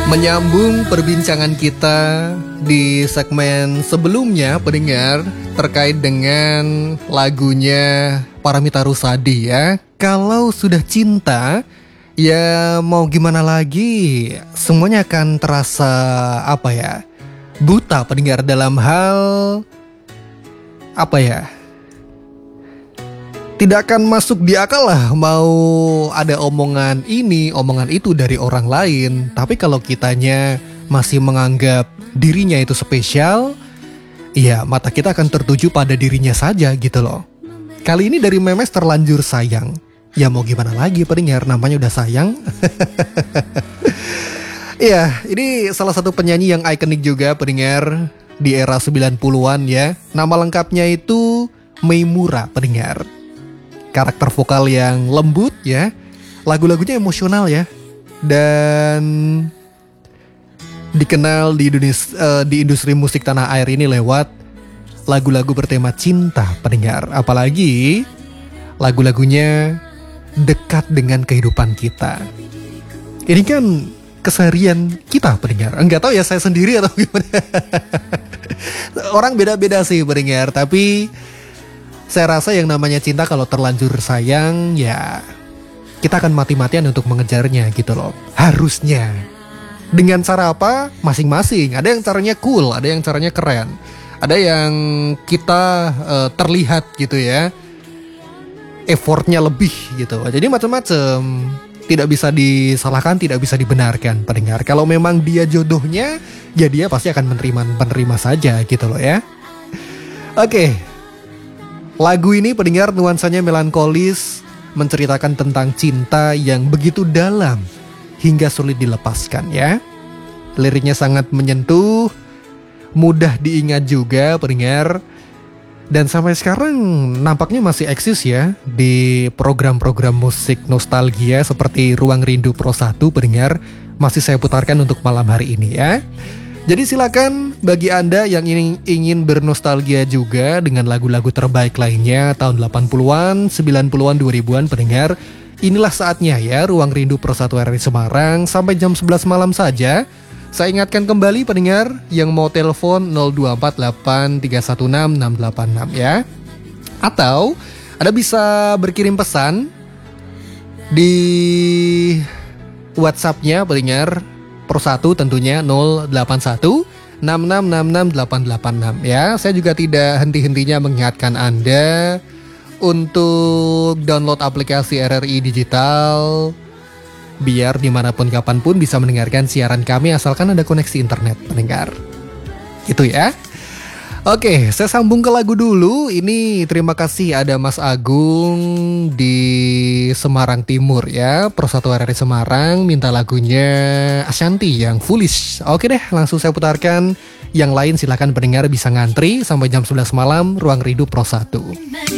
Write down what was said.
Menyambung perbincangan kita di segmen sebelumnya, pendengar, terkait dengan lagunya Paramitha Rusady ya. Kalau sudah cinta, ya mau gimana lagi, semuanya akan terasa buta, pendengar, dalam hal tidak akan masuk di akal lah mau ada omongan ini, omongan itu dari orang lain. Tapi kalau kitanya masih menganggap dirinya itu spesial, ya mata kita akan tertuju pada dirinya saja gitu loh. Kali ini dari Memes Terlanjur Sayang. Ya mau gimana lagi, pendengar, namanya udah sayang. Ya, ini salah satu penyanyi yang ikonik juga, pendengar, di era 90-an ya. Nama lengkapnya itu Meimura, pendengar. Karakter vokal yang lembut ya, lagu-lagunya emosional ya, dan dikenal di industri musik tanah air ini lewat lagu-lagu bertema cinta, pendengar. Apalagi lagu-lagunya dekat dengan kehidupan kita. Ini kan keseharian kita, pendengar. Enggak tahu ya saya sendiri atau gimana. Orang beda-beda sih, pendengar, tapi saya rasa yang namanya cinta kalau terlanjur sayang, ya kita akan mati-matian untuk mengejarnya gitu loh. Harusnya. Dengan cara apa? Masing-masing. Ada yang caranya cool, ada yang caranya keren. Ada yang kita terlihat gitu ya, effortnya lebih gitu. Jadi macam-macam. Tidak bisa disalahkan, tidak bisa dibenarkan, pendengar. Kalau memang dia jodohnya, ya dia pasti akan menerima saja gitu loh ya. Oke. Lagu ini, pendengar, nuansanya melankolis, menceritakan tentang cinta yang begitu dalam hingga sulit dilepaskan ya. Liriknya sangat menyentuh, mudah diingat juga, pendengar. Dan sampai sekarang nampaknya masih eksis ya di program-program musik nostalgia seperti Ruang Rindu Pro 1, pendengar. Masih saya putarkan untuk malam hari ini ya. Jadi silakan bagi Anda yang ingin bernostalgia juga dengan lagu-lagu terbaik lainnya tahun 80-an, 90-an, 2000-an, pendengar. Inilah saatnya ya, Ruang Rindu Pro 1 RRI Semarang sampai jam 11 malam saja. Saya ingatkan kembali, pendengar, yang mau telepon 02483166686 ya. Atau Anda bisa berkirim pesan di WhatsApp-nya, pendengar, Pro 1 tentunya 081-6666-886 ya. Saya juga tidak henti-hentinya mengingatkan Anda untuk download aplikasi RRI Digital biar dimanapun kapanpun bisa mendengarkan siaran kami asalkan ada koneksi internet, pendengar. Gitu ya. Oke, saya sambung ke lagu dulu. Ini terima kasih ada Mas Agung di Semarang Timur ya, Pro 1 RRI Semarang, minta lagunya Ashanti yang Foolish. Oke deh, langsung saya putarkan. Yang lain silakan pendengar bisa ngantri sampai jam 11 malam, Ruang Rindu Pro 1.